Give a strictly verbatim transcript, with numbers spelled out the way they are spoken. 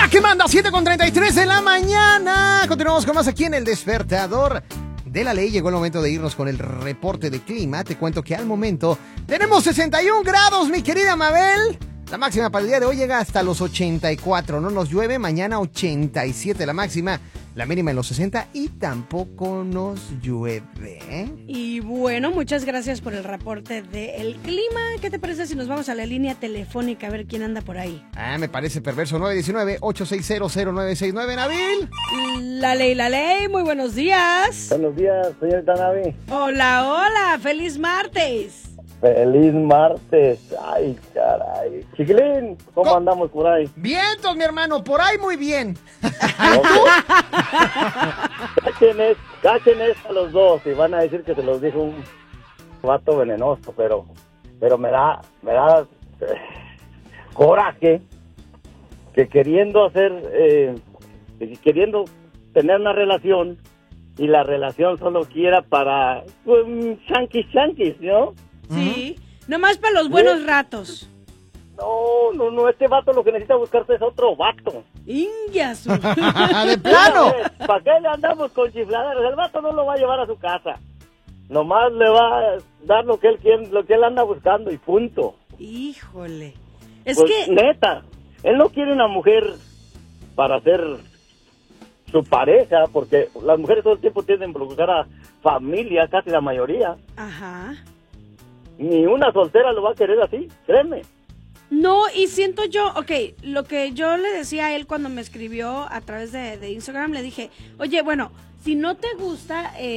que manda, siete con treinta y tres de la mañana. Continuamos con más aquí en El Despertador de la Ley. Llegó el momento de irnos con el reporte de clima. Te cuento que al momento tenemos sesenta y un grados, mi querida Mabel. La máxima para el día de hoy llega hasta los ochenta y cuatro. No nos llueve. Mañana ochenta y siete la máxima. La mínima en los sesenta y tampoco nos llueve. Y bueno, muchas gracias por el reporte del clima. ¿Qué te parece si nos vamos a la línea telefónica a ver quién anda por ahí? Ah, me parece perverso. nueve uno nueve, ocho seis cero, cero nueve seis nueve, Nabil. La ley, la ley. Muy buenos días. Buenos días, señorita Navi. Hola, hola. Feliz martes. Feliz martes. Ay, caray. Chiquilín, ¿cómo ¿Cómo? andamos por ahí? Vientos, mi hermano, por ahí muy bien. Cachen, es, cachen es a los dos y van a decir que se los dijo un vato venenoso, pero pero me da, me da eh, coraje que queriendo hacer, eh, queriendo tener una relación y la relación solo quiera para pues, chanquis chanquis, ¿no? Sí, uh-huh. Nomás para los buenos ¿Sí? ratos. No, no, no, este vato lo que necesita buscarse es otro vato. ¡Ingiasu! ¡De plano! ¿Para qué le andamos con chifladeros? El vato no lo va a llevar a su casa. Nomás le va a dar lo que él quiere, lo que él anda buscando y punto. Híjole. Es pues, que... neta, él no quiere una mujer para ser su pareja, porque las mujeres todo el tiempo tienden a buscar a familia, casi la mayoría. Ajá. Ni una soltera lo va a querer así, créeme. No, y siento yo, ok, lo que yo le decía a él cuando me escribió a través de, de Instagram, le dije, oye, bueno, si no te gusta... Eh,